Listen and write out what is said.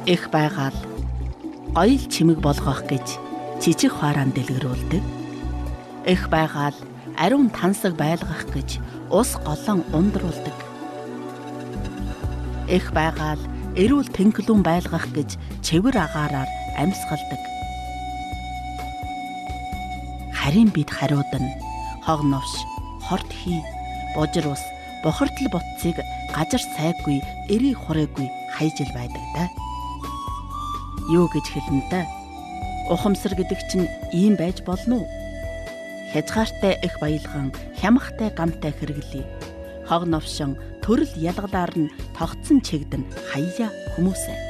Их байгаал гоёл чимэг болгох гэж жижиг хуарaan дэлгэрүүлдэг. Их байгаал ариун тансаг байлгах гэж ус голон ундруулдаг. Их байгаал эрүүл тэнхлүүн байлгах гэж чевэр агаараар амьсгалдаг. Харин бид хариуд нь хог новш, хорт хий, божир ус, бохирдол ботцыг гажар сайгүй, эрий хураагүй хайжил байдаг да. Юу гэж хэлнэ? Ухамсар гэдэг чинь ийм байж болно уу? Хязгаартай их баялган, хямхтай гамтай хэрэглэе. Хог новшин төрөл ялгалаар нь тогтсон чигдэн хаяа хүмүүсээ.